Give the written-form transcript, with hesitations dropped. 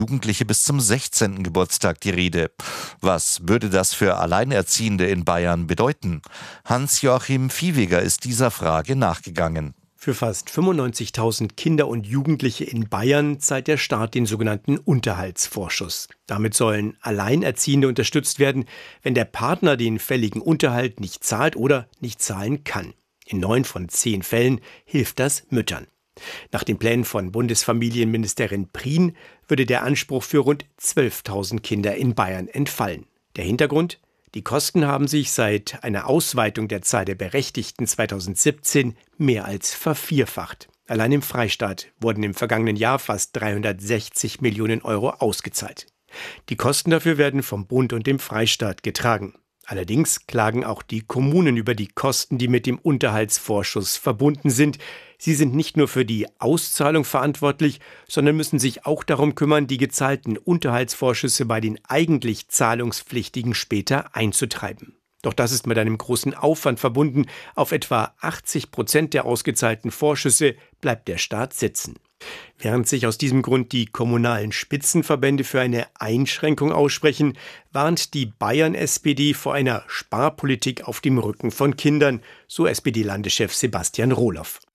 Jugendliche bis zum 16. Geburtstag die Rede. Was würde das für Alleinerziehende in Bayern bedeuten? Hans-Joachim Viehweger ist dieser Frage nachgegangen. Für fast 95.000 Kinder und Jugendliche in Bayern zahlt der Staat den sogenannten Unterhaltsvorschuss. Damit sollen Alleinerziehende unterstützt werden, wenn der Partner den fälligen Unterhalt nicht zahlt oder nicht zahlen kann. In 9 von 10 Fällen hilft das Müttern. Nach den Plänen von Bundesfamilienministerin Prien würde der Anspruch für rund 12.000 Kinder in Bayern entfallen. Der Hintergrund? Die Kosten haben sich seit einer Ausweitung der Zahl der Berechtigten 2017 mehr als vervierfacht. Allein im Freistaat wurden im vergangenen Jahr fast 360 Millionen Euro ausgezahlt. Die Kosten dafür werden vom Bund und dem Freistaat getragen. Allerdings klagen auch die Kommunen über die Kosten, die mit dem Unterhaltsvorschuss verbunden sind. Sie sind nicht nur für die Auszahlung verantwortlich, sondern müssen sich auch darum kümmern, die gezahlten Unterhaltsvorschüsse bei den eigentlich Zahlungspflichtigen später einzutreiben. Doch das ist mit einem großen Aufwand verbunden. Auf etwa 80% der ausgezahlten Vorschüsse bleibt der Staat sitzen. Während sich aus diesem Grund die kommunalen Spitzenverbände für eine Einschränkung aussprechen, warnt die Bayern-SPD vor einer Sparpolitik auf dem Rücken von Kindern, so SPD-Landeschef Sebastian Rohloff.